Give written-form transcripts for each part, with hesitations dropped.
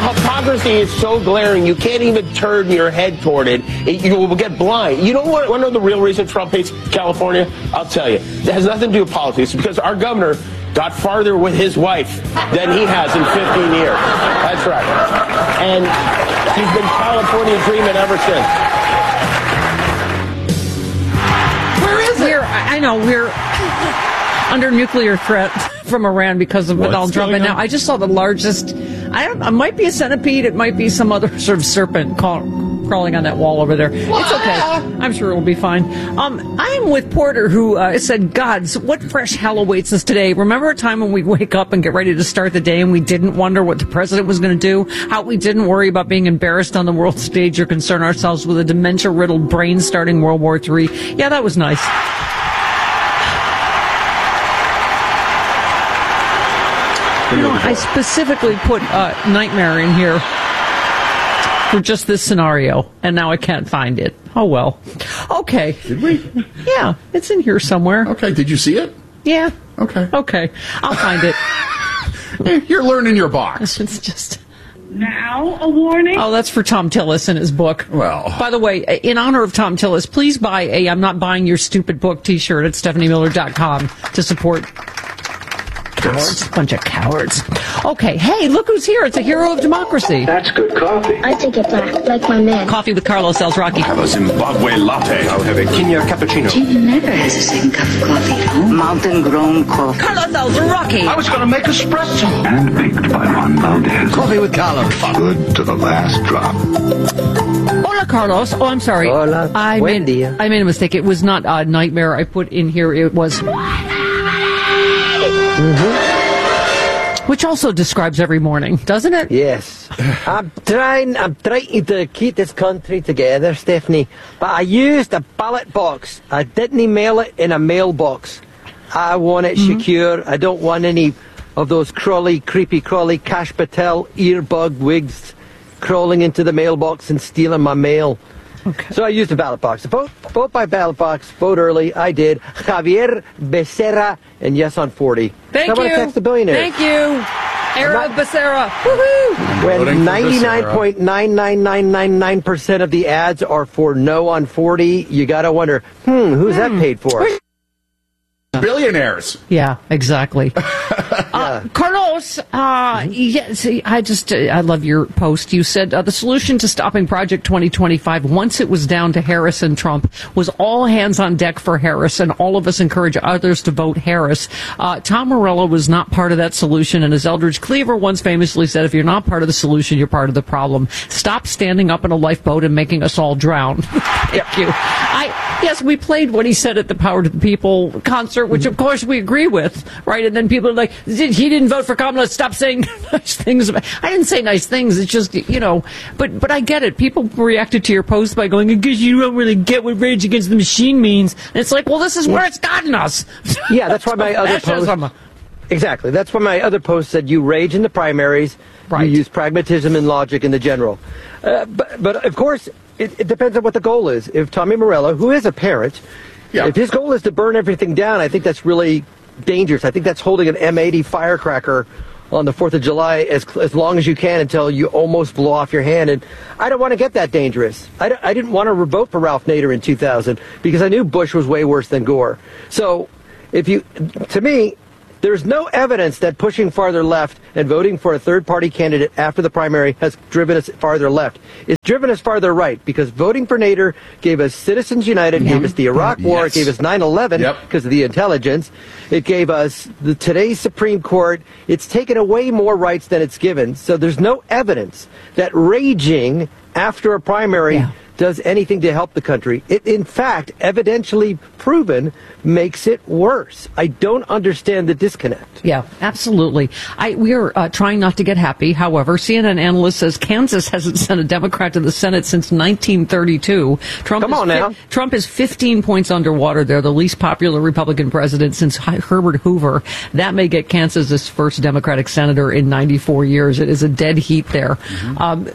hypocrisy is so glaring, you can't even turn your head toward it. You will get blind. You don't want to know the real reason Trump hates California? I'll tell you. It has nothing to do with politics. It's because our governor got farther with his wife than he has in 15 years. That's right. And he's been California dreaming ever since. Where is it? We're under nuclear threat from Iran because of Donald Trump. And now I just saw the largest, it might be a centipede, it might be some other sort of serpent crawling on that wall over there. It's okay. I'm sure it will be fine. I'm with Porter, who said, Gods, what fresh hell awaits us today? Remember a time when we wake up and get ready to start the day and we didn't wonder what the president was going to do? How we didn't worry about being embarrassed on the world stage or concern ourselves with a dementia-riddled brain starting World War III? Yeah, that was nice. I specifically put Nightmare in here for just this scenario, and now I can't find it. Oh, well. Okay. Did we? Yeah, it's in here somewhere. Okay, did you see it? Yeah. Okay. I'll find it. You're learning your box. It's just... Now, a warning? Oh, that's for Tom Tillis in his book. Well. By the way, in honor of Tom Tillis, please buy a I'm Not Buying Your Stupid Book t-shirt at StephanieMiller.com to support... Cowards. Bunch of cowards. Okay, hey, look who's here. It's a hero of democracy. That's good coffee. I take it black, like my man. Coffee with Carlos Alzraki. Have a Zimbabwe latte. I'll have a Kenya cappuccino. Jim never has a second cup of coffee at home. Mountain-grown coffee. Carlos Alzraki. I was going to make espresso. And baked by Juan Valdez. Coffee with Carlos. Good to the last drop. Hola, Carlos. Oh, I'm sorry. Hola. I made a mistake. It was not Nightmare I put in here. It was... Which also describes every morning, doesn't it? Yes. I'm trying to keep this country together, Stephanie. But I used a ballot box. I didn't mail it in a mailbox. I want it secure. I don't want any of those creepy crawly Kash Patel earbug wigs crawling into the mailbox and stealing my mail. Okay. So I used a ballot box. Vote by ballot box. Vote early. I did. Javier Becerra, and yes on 40. Thank you. I want to text the billionaire. Thank you. Era Becerra. Woohoo. When 99.99999% of the ads are for no on 40, you got to wonder, who's that paid for? Billionaires. Yeah, exactly. Carlos, yes, I love your post. You said the solution to stopping Project 2025, once it was down to Harris and Trump, was all hands on deck for Harris, and all of us encourage others to vote Harris. Tom Morello was not part of that solution, and as Eldridge Cleaver once famously said, if you're not part of the solution, you're part of the problem. Stop standing up in a lifeboat and making us all drown. Thank you. Yes, we played what he said at the Power to the People concert, which of course we agree with, right? And then people are like, he didn't vote for Kamala, stop saying nice things. I didn't say nice things, it's just, but I get it. People reacted to your post by going, I guess you don't really get what Rage Against the Machine means. And it's like, well, this is where it's gotten us. Yeah, that's why my other post... Exactly. That's why my other post said you rage in the primaries, right. You use pragmatism and logic in the general. But of course, it depends on what the goal is. If Tommy Morello, who is a parent, if his goal is to burn everything down, I think that's really dangerous. I think that's holding an M80 firecracker on the 4th of July as long as you can until you almost blow off your hand. And I don't want to get that dangerous. I didn't want to vote for Ralph Nader in 2000 because I knew Bush was way worse than Gore. So to me, there's no evidence that pushing farther left and voting for a third-party candidate after the primary has driven us farther left. It's driven us farther right because voting for Nader gave us Citizens United, gave us the Iraq War, it gave us 9/11 because of the intelligence. It gave us today's Supreme Court. It's taken away more rights than it's given. So there's no evidence that raging after a primary does anything to help the country. It, in fact, evidentially proven, makes it worse. I don't understand the disconnect. Yeah, absolutely. We are trying not to get happy. However, CNN analyst says Kansas hasn't sent a Democrat to the Senate since 1932. Trump is 15 points underwater. They're the least popular Republican president since Herbert Hoover. That may get Kansas' first Democratic senator in 94 years. It is a dead heat there.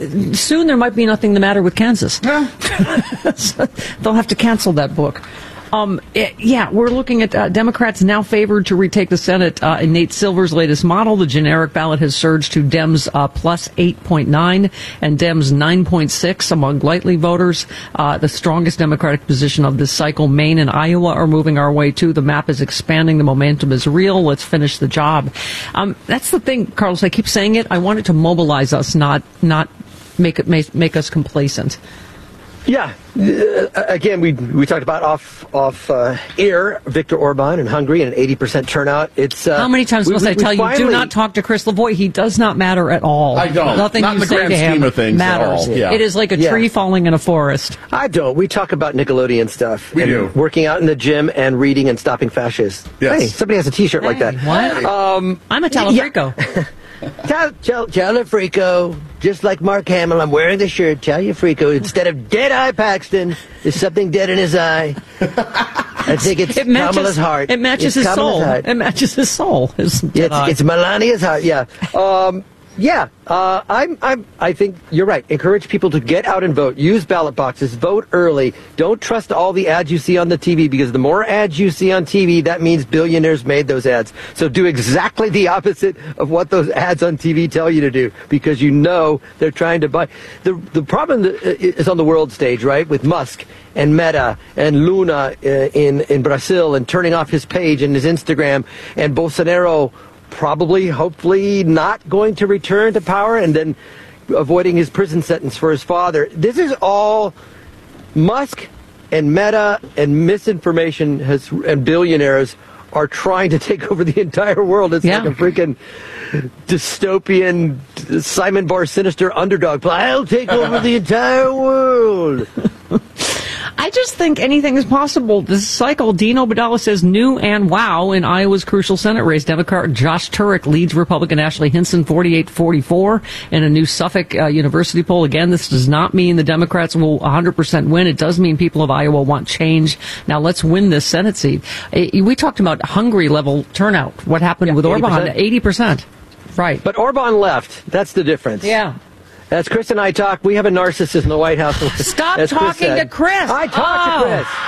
Soon there might be nothing the matter with Kansas. They'll have to cancel that book. We're looking at Democrats now favored to retake the Senate in Nate Silver's latest model. The generic ballot has surged to Dems plus 8.9 and Dems 9.6 among likely voters. The strongest Democratic position of this cycle. Maine and Iowa are moving our way too. The map is expanding. The momentum is real. Let's finish the job. That's the thing, Carlos. I keep saying it. I want it to mobilize us, not make us complacent. Yeah. Again, we talked about off air Viktor Orban in Hungary and an 80% turnout. It's how many times must I tell you? Do not talk to Chris Lavoie. He does not matter at all. I don't. Nothing not you in the say grand to him scheme of things matters. At all. Yeah. It is like a tree falling in a forest. I don't. We talk about Nickelodeon stuff. We do. Working out in the gym and reading and stopping fascists. Yes. Hey, somebody has a T-shirt like that. What? I'm a Talafrico. Yeah. Talafrico, just like Mark Hamill, I'm wearing the shirt, Talafrico. Instead of dead eye Paxton, there's something dead in his eye. I think it's Kamala's heart. It matches his soul. It matches his soul. It's Melania's heart, yeah. I think you're right. Encourage people to get out and vote. Use ballot boxes. Vote early. Don't trust all the ads you see on the TV, because the more ads you see on TV, that means billionaires made those ads. So do exactly the opposite of what those ads on TV tell you to do, because you know they're trying to buy. The problem is on the world stage, right, with Musk and Meta and Luna in Brazil, and turning off his page and his Instagram, and Bolsonaro probably, hopefully, not going to return to power, and then avoiding his prison sentence for his father. This is all Musk and Meta and misinformation and billionaires are trying to take over the entire world. It's like a freaking dystopian Simon Bar Sinister underdog play. I'll take over the entire world. I just think anything is possible. This cycle, Dean Obeidallah says new and wow in Iowa's crucial Senate race. Democrat Josh Turek leads Republican Ashley Hinson 48-44 in a new Suffolk University poll. Again, this does not mean the Democrats will 100% win. It does mean people of Iowa want change. Now let's win this Senate seat. We talked about Hungary level turnout. What happened with 80%. Orban? 80%. Right. But Orban left. That's the difference. Yeah. As Chris and I talk, we have a narcissist in the White House. Stop talking to Chris. I talk to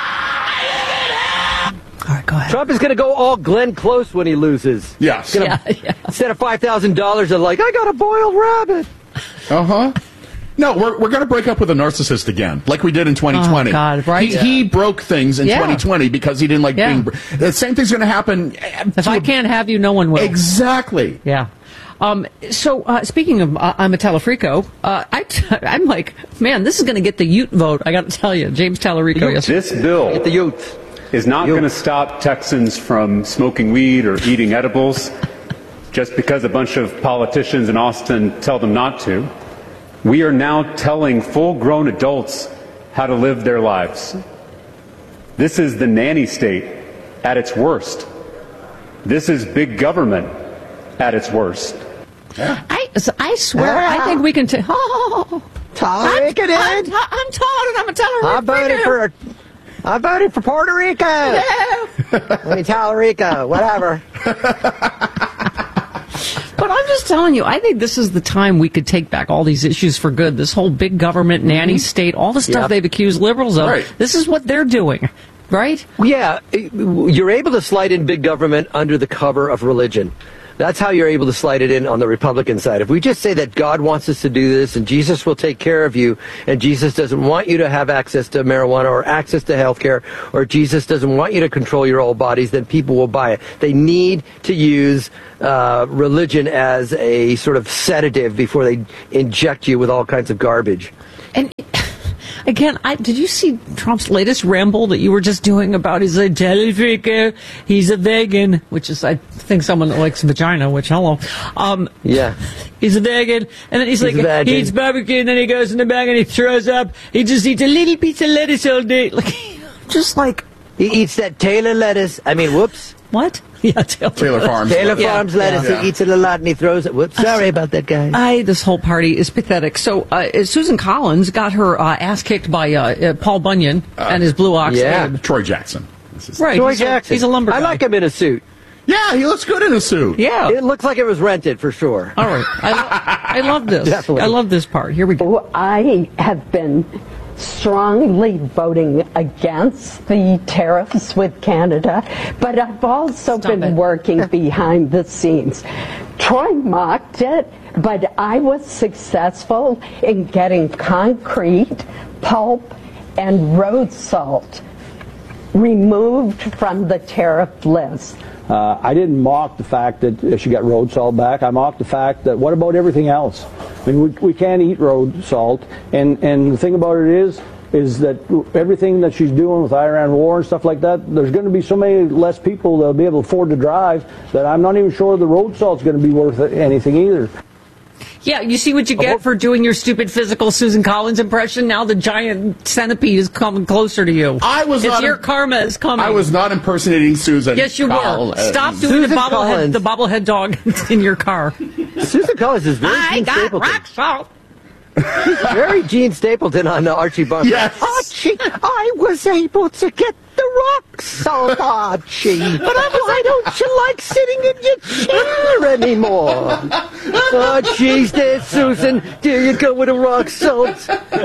Chris. All right, go ahead. Trump is going to go all Glenn Close when he loses. Yes. Instead of $5,000, they're like, I got a boiled rabbit. Uh-huh. No, we're going to break up with a narcissist again, like we did in 2020. Oh, God, right? He broke things in 2020 because he didn't like being... The same thing's going to happen... If I can't have you, no one will. Exactly. Yeah. Speaking of, I'm a Talafrico, I'm like, man, this is going to get the Ute vote. I got to tell you, James Talarico yesterday. This bill is not going to stop Texans from smoking weed or eating edibles just because a bunch of politicians in Austin tell them not to. We are now telling full-grown adults how to live their lives. This is the nanny state at its worst. This is big government at its worst. I swear, I think we can tolerate it. I'm told, and I'm a Talarico. I voted for Puerto Rico. Yeah. I mean, Talarico, whatever. But I'm just telling you, I think this is the time we could take back all these issues for good. This whole big government, nanny state, all the stuff they've accused liberals of. Right. This is what they're doing, right? Yeah, you're able to slide in big government under the cover of religion. That's how you're able to slide it in on the Republican side. If we just say that God wants us to do this and Jesus will take care of you, and Jesus doesn't want you to have access to marijuana or access to health care, or Jesus doesn't want you to control your old bodies, then people will buy it. They need to use religion as a sort of sedative before they inject you with all kinds of garbage. And again, did you see Trump's latest ramble that you were just doing about he's a Talarico, he's a vegan, which is, I think, someone that likes vagina, which, hello. Yeah. He's a vegan, and then he's like, he eats barbecue, and then he goes in the bag and he throws up. He just eats a little piece of lettuce all day. Like, just like... He eats that Taylor lettuce. I mean, whoops. What? Yeah, Taylor Farms. Taylor Farms lettuce. He eats it a lot and he throws it. Whoops. Sorry about that, guys. This whole party is pathetic. So Susan Collins got her ass kicked by Paul Bunyan and his Blue Ox. Troy Jackson. Right. Troy Jackson. He's a lumber guy. I like him in a suit. Yeah, he looks good in a suit. Yeah. It looks like it was rented for sure. All right. I love this. Definitely. I love this part. Here we go. I have been strongly voting against the tariffs with Canada, but I've also been working behind the scenes. Troy mocked it, but I was successful in getting concrete, pulp, and road salt removed from the tariff list. I didn't mock the fact that she got road salt back. I mocked the fact that what about everything else? I mean, we can't eat road salt, and the thing about it is that everything that she's doing with Iran war and stuff like that, there's going to be so many less people that'll be able to afford to drive that I'm not even sure the road salt's going to be worth anything either. Yeah, you see what you get for doing your stupid physical Susan Collins impression? Now the giant centipede is coming closer to you. Your karma is coming. I was not impersonating Susan. Yes, you were. Stop doing the bobblehead dog in your car. Susan Collins is very Gene Stapleton. Rock salt. She's very Gene Stapleton on Archie Bunker. Yes. Archie, I was able to get the rock salt, Archie. But why don't you like sitting in your chair anymore? Oh, jeez, there's Susan. There you go with the rock salt.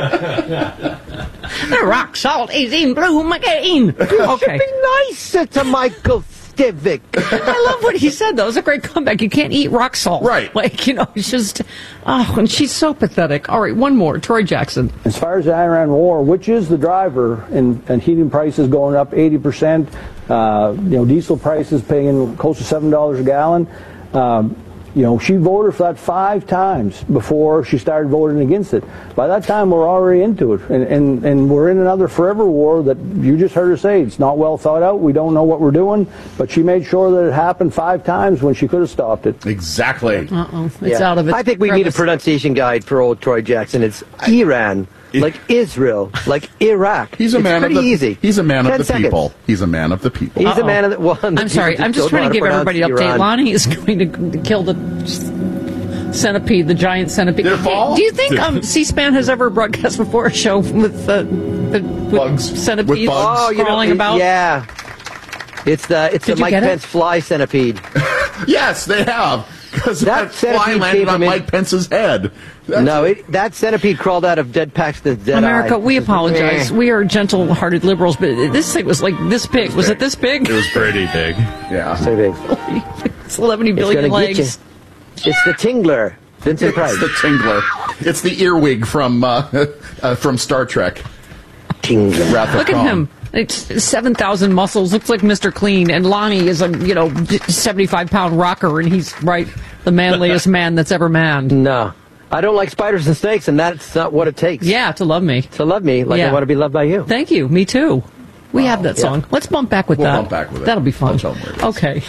The rock salt is in bloom again. You should be nicer to Michael Stivic. I love what he said, though. It was a great comeback. You can't eat rock salt. Right. It's just, and she's so pathetic. All right, one more. Troy Jackson. As far as the Iran war, which is the driver, and heating prices going up 80%, diesel prices paying close to $7 a gallon, she voted for that 5 times before she started voting against it. By that time, we're already into it. And we're in another forever war that you just heard her say. It's not well thought out. We don't know what we're doing. But she made sure that it happened 5 times when she could have stopped it. Exactly. It's out of it. I think we need a pronunciation guide for old Troy Jackson. It's Iran. Like Israel, like Iraq. He's a man of the easy. He's a man of the seconds. people. He's a man of the people. He's a man of the. Well, I'm sorry. I'm just trying to give everybody an update. Lonnie is going to kill the centipede, the giant centipede. Did it fall? Do you think C-SPAN has ever broadcast before a show with bugs, centipedes with bugs. crawling about? Yeah, it's the Mike Pence fly centipede. Yes, they have. Because that fly landed on Mike Pence's head. That centipede crawled out of Dead Paxton's dead America, eye. we apologize. We are gentle-hearted liberals, but this thing was like this big. Was it this big? It was pretty big. Yeah. So big. It's 11 billion legs. It's the Tingler. Vincent Price. It's the Tingler. It's the earwig from Star Trek. Tingler. Look at him. It's 7,000 muscles. Looks like Mr. Clean. And Lonnie is a 75-pound rocker, and he's the manliest man that's ever manned. No, I don't like spiders and snakes, and that's not what it takes. Yeah, to love me. To love me, like I want to be loved by you. Thank you. Me too. We have that song. Let's bump back with that. We'll bump back with it. That'll be fun. Okay.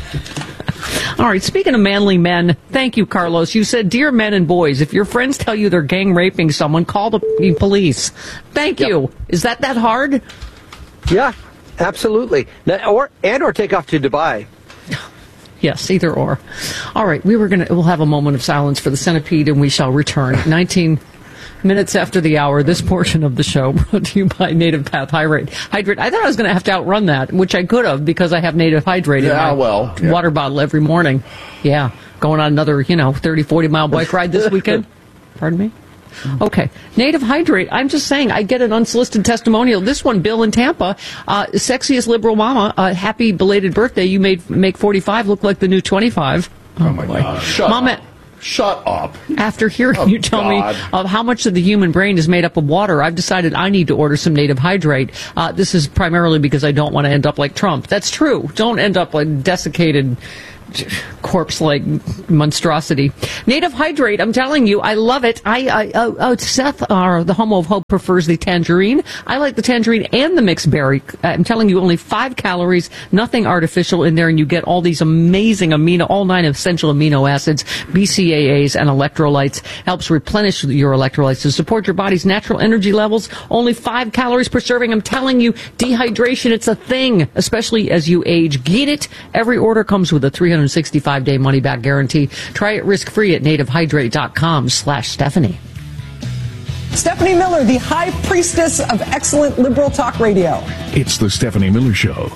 All right, speaking of manly men, thank you, Carlos. You said, dear men and boys, if your friends tell you they're gang raping someone, call the police. Thank you. Is that hard? Yeah, absolutely. Or take off to Dubai. Yes, either or. All right, we'll have a moment of silence for the centipede, and we shall return. 19 minutes after the hour, this portion of the show brought to you by Native Path Hydrate. I thought I was going to have to outrun that, which I could have because I have Native Hydrate in my water bottle every morning. Yeah, going on another 30, 40 mile bike ride this weekend. Pardon me? Okay. Native Hydrate. I'm just saying, I get an unsolicited testimonial. This one, Bill in Tampa, sexiest liberal mama, happy belated birthday. You make 45 look like the new 25. Oh my God. Shut up. After hearing you tell me of how much of the human brain is made up of water, I've decided I need to order some Native Hydrate. This is primarily because I don't want to end up like Trump. That's true. Don't end up like desiccated corpse-like monstrosity. Native Hydrate, I'm telling you, I love it. Seth, the homo of hope, prefers the tangerine. I like the tangerine and the mixed berry. I'm telling you, only 5 calories, nothing artificial in there, and you get all these amazing all 9 essential amino acids, BCAAs, and electrolytes. Helps replenish your electrolytes to support your body's natural energy levels. Only 5 calories per serving. I'm telling you, dehydration, it's a thing, especially as you age. Get it. Every order comes with a 365-day money-back guarantee. Try it risk-free at nativehydrate.com/Stephanie. Stephanie Miller, the high priestess of excellent liberal talk radio. It's the Stephanie Miller Show.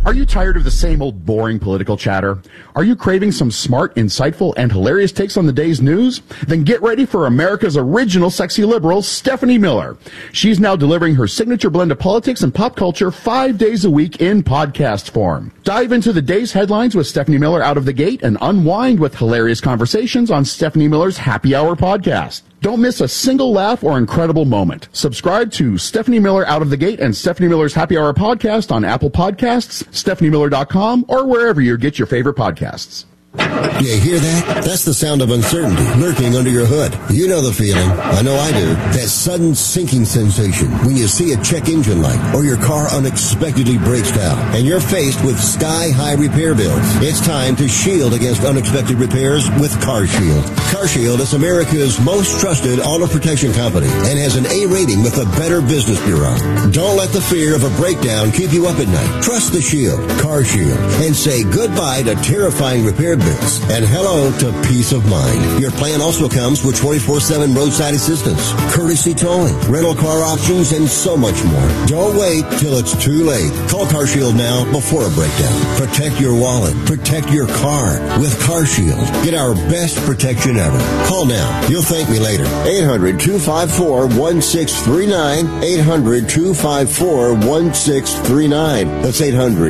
Are you tired of the same old boring political chatter? Are you craving some smart, insightful, and hilarious takes on the day's news? Then get ready for America's original sexy liberal, Stephanie Miller. She's now delivering her signature blend of politics and pop culture 5 days a week in podcast form. Dive into the day's headlines with Stephanie Miller out of the gate and unwind with hilarious conversations on Stephanie Miller's Happy Hour podcast. Don't miss a single laugh or incredible moment. Subscribe to Stephanie Miller Out of the Gate and Stephanie Miller's Happy Hour podcast on Apple Podcasts, StephanieMiller.com, or wherever you get your favorite podcasts. You hear that? That's the sound of uncertainty lurking under your hood. You know the feeling. I know I do. That sudden sinking sensation when you see a check engine light or your car unexpectedly breaks down and you're faced with sky-high repair bills. It's time to shield against unexpected repairs with CarShield. CarShield is America's most trusted auto protection company and has an A rating with the Better Business Bureau. Don't let the fear of a breakdown keep you up at night. Trust the Shield, CarShield, and say goodbye to terrifying repair bills and hello to peace of mind. Your plan also comes with 24/7 roadside assistance, courtesy towing, rental car options, and so much more. Don't wait till it's too late. Call CarShield now before a breakdown. Protect your wallet. Protect your car with CarShield. Get our best protection ever. Call now. You'll thank me later. 800-254-1639. 800-254-1639. That's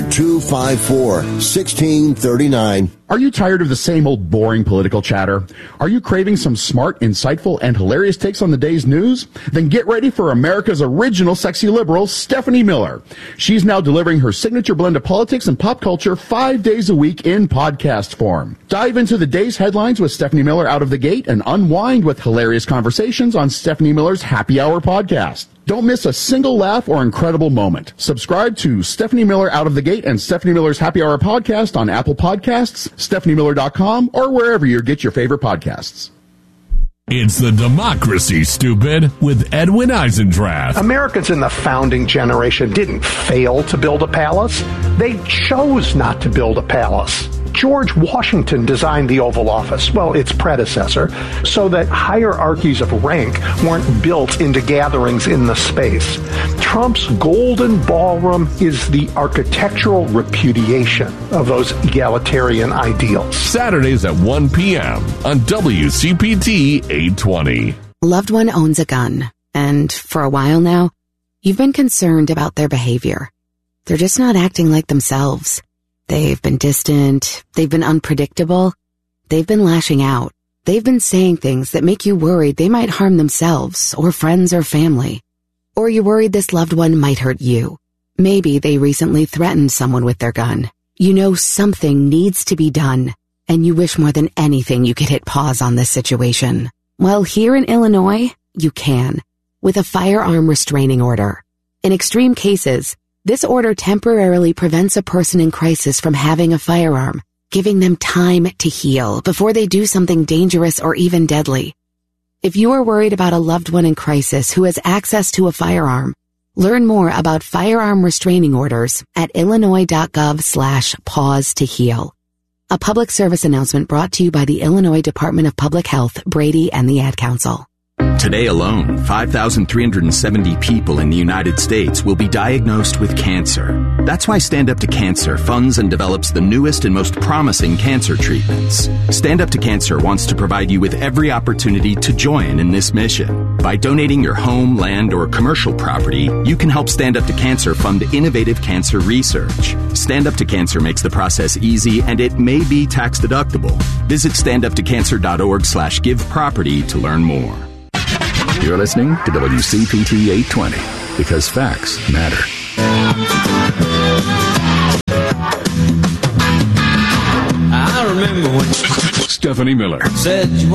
800-254-1639. Are you tired of the same old boring political chatter? Are you craving some smart, insightful, and hilarious takes on the day's news? Then get ready for America's original sexy liberal, Stephanie Miller. She's now delivering her signature blend of politics and pop culture 5 days a week in podcast form. Dive into the day's headlines with Stephanie Miller out of the gate and unwind with hilarious conversations on Stephanie Miller's Happy Hour podcast. Don't miss a single laugh or incredible moment. Subscribe to Stephanie Miller Out of the Gate and Stephanie Miller's Happy Hour podcast on Apple Podcasts, StephanieMiller.com, or wherever you get your favorite podcasts. It's the Democracy, Stupid, with Edwin Eisendrath. Americans in the founding generation didn't fail to build a palace. They chose not to build a palace. George Washington designed the Oval Office, well, its predecessor, so that hierarchies of rank weren't built into gatherings in the space. Trump's golden ballroom is the architectural repudiation of those egalitarian ideals. Saturdays at 1 p.m. on WCPT 820. Loved one owns a gun, and for a while now, you've been concerned about their behavior. They're just not acting like themselves. They've been distant, they've been unpredictable, they've been lashing out, they've been saying things that make you worried they might harm themselves or friends or family. Or you're worried this loved one might hurt you. Maybe they recently threatened someone with their gun. You know something needs to be done, and you wish more than anything you could hit pause on this situation. Well, here in Illinois, you can, with a firearm restraining order. In extreme cases, this order temporarily prevents a person in crisis from having a firearm, giving them time to heal before they do something dangerous or even deadly. If you are worried about a loved one in crisis who has access to a firearm, learn more about firearm restraining orders at illinois.gov/pause to heal. A public service announcement brought to you by the Illinois Department of Public Health, Brady, and the Ad Council. Today alone, 5,370 people in the United States will be diagnosed with cancer. That's why Stand Up to Cancer funds and develops the newest and most promising cancer treatments. Stand Up to Cancer wants to provide you with every opportunity to join in this mission. By donating your home, land, or commercial property, you can help Stand Up to Cancer fund innovative cancer research. Stand Up to Cancer makes the process easy, and it may be tax deductible. Visit standuptocancer.org/giveproperty to learn more. You're listening to WCPT 820 because facts matter. I remember when Stephanie Miller said you